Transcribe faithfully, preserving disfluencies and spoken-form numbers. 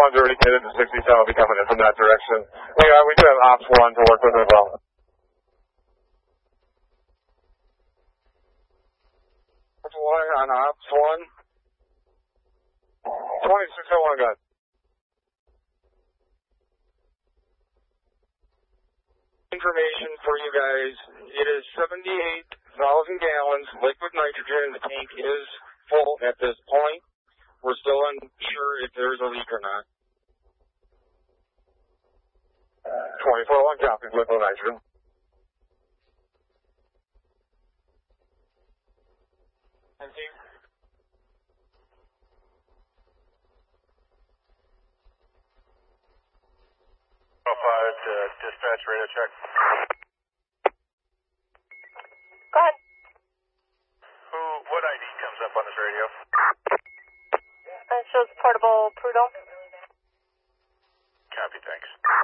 one's already committed to sixty-seven. Will be coming in from that direction. We, uh, we do have Ops one to work with as well. Ops one on Ops one. twenty-six oh one, gun. Information for you guys. It is seventy-eight thousand gallons liquid nitrogen. The tank is full at this point. We're still unsure if there's a leak or not. twenty-four oh one copies, liquid nitrogen. Empty. oh five to dispatch radio check. Go ahead. Who, what I D comes up on this radio? It shows portable Prudhoe. Copy, thanks.